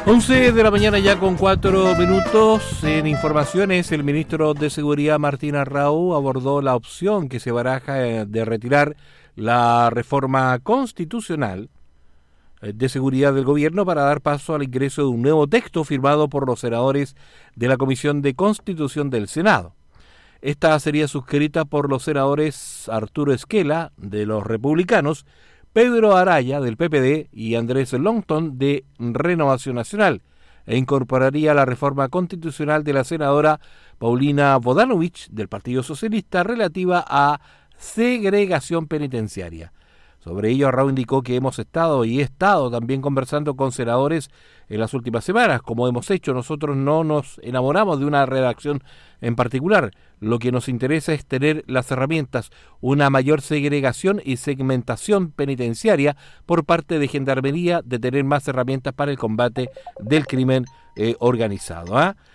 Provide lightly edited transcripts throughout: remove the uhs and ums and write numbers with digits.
11 de la mañana ya con 4 minutos. En informaciones, el ministro de Seguridad Martín Arrau abordó la opción que se baraja de retirar la reforma constitucional de seguridad del gobierno para dar paso al ingreso de un nuevo texto firmado por los senadores de la Comisión de Constitución del Senado. Esta sería suscrita por los senadores Arturo Esquela, de los republicanos, Pedro Araya, del PPD, y Andrés Longton, de Renovación Nacional, e incorporaría la reforma constitucional de la senadora Paulina Bodanovich, del Partido Socialista, relativa a segregación penitenciaria. Sobre ello, Arrau indicó que hemos estado y he estado también conversando con senadores en las últimas semanas. Como hemos hecho, nosotros no nos enamoramos de una redacción en particular. Lo que nos interesa es tener las herramientas, una mayor segregación y segmentación penitenciaria por parte de Gendarmería, de tener más herramientas para el combate del crimen organizado.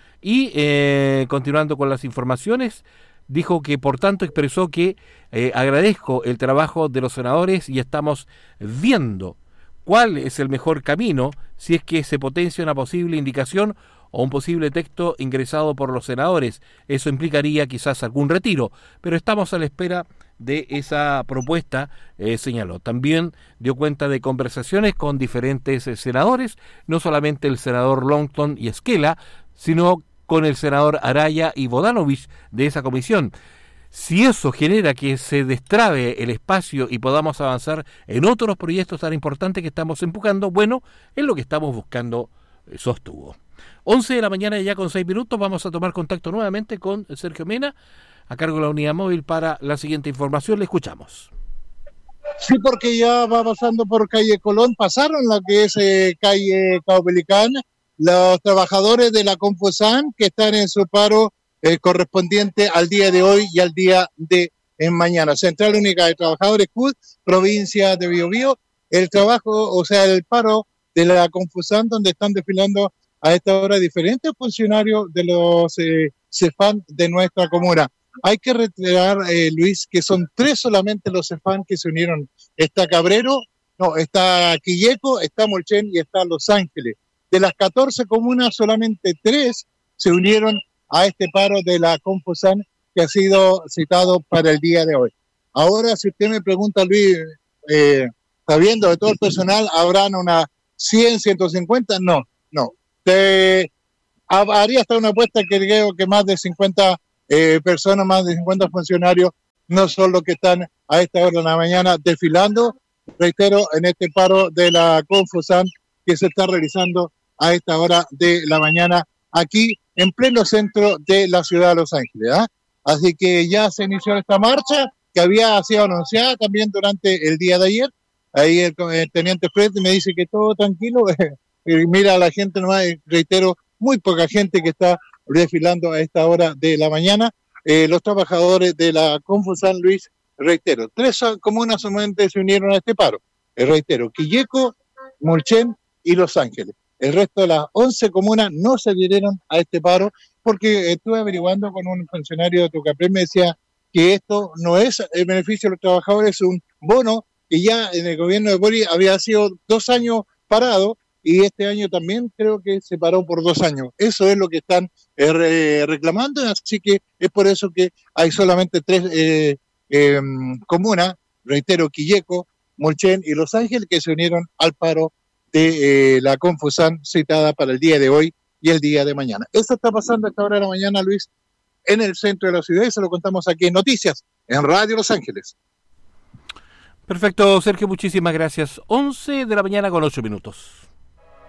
Y continuando con las informaciones, dijo que, por tanto, expresó que agradezco el trabajo de los senadores y estamos viendo cuál es el mejor camino si es que se potencia una posible indicación o un posible texto ingresado por los senadores. Eso implicaría quizás algún retiro, pero estamos a la espera de esa propuesta, señaló. También dio cuenta de conversaciones con diferentes senadores, no solamente el senador Longton y Esquela, sino con el senador Araya y Bodanovich de esa comisión. Si eso genera que se destrabe el espacio y podamos avanzar en otros proyectos tan importantes que estamos empujando, bueno, es lo que estamos buscando, sostuvo. 11 de la mañana ya con 6 minutos, vamos a tomar contacto nuevamente con Sergio Mena, a cargo de la unidad móvil, para la siguiente información. Le escuchamos. Sí, porque ya va pasando por calle Colón, pasaron la que es calle Caupolicán, los trabajadores de la Confusan que están en su paro correspondiente al día de hoy y al día de mañana. Central Única de Trabajadores CUT, provincia de Biobío, el trabajo, o sea, el paro de la Confusan, donde están desfilando a esta hora diferentes funcionarios de los CEFAN de nuestra comuna. Hay que reiterar, Luis, que son 3 solamente los CEFAN que se unieron. Está Cabrero, está Quilleco, está Molchen y está Los Ángeles. De las 14 comunas, solamente 3 se unieron a este paro de la Confusan que ha sido citado para el día de hoy. Ahora, si usted me pregunta, Luis, sabiendo de todo el personal, ¿habrán unas 100, 150? No. Haría hasta una apuesta que creo que más de 50 personas, más de 50 funcionarios, no son los que están a esta hora de la mañana desfilando, reitero, en este paro de la Confusan que se está realizando a esta hora de la mañana aquí en pleno centro de la ciudad de Los Ángeles. Así que ya se inició esta marcha que había sido anunciada también durante el día de ayer. Ahí el teniente Fred me dice que todo tranquilo. Mira a la gente nomás, reitero, muy poca gente que está desfilando a esta hora de la mañana. Los trabajadores de la Confusan, Luis, reitero, 3 comunas solamente se unieron a este paro. Reitero, Quilleco, Molchen y Los Ángeles. El resto de las 11 comunas no se adhirieron a este paro porque estuve averiguando con un funcionario de Tucapel, me decía que esto no es el beneficio de los trabajadores, es un bono que ya en el gobierno de Boric había sido 2 años parado y este año también creo que se paró por 2 años. Eso es lo que están reclamando, así que es por eso que hay solamente 3 comunas, reitero, Quilleco, Molchen y Los Ángeles, que se unieron al paro de la Confusan citada para el día de hoy y el día de mañana. Eso está pasando a esta hora de la mañana, Luis, en el centro de la ciudad, y se lo contamos aquí en Noticias, en Radio Los Ángeles. Perfecto, Sergio, muchísimas gracias. 11 de la mañana con 8 minutos.